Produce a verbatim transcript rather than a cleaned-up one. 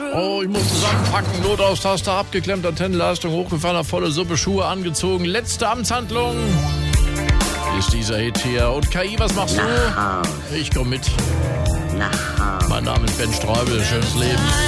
Oh, ich muss zusammenpacken. Notaustaste abgeklemmt, Antennenleistung hochgefahren, volle Suppe, Schuhe angezogen. Letzte Amtshandlung ist dieser Hit hier. Und K I, was machst du? Ich komm mit. Mein Name ist Ben Streubel. Schönes Leben.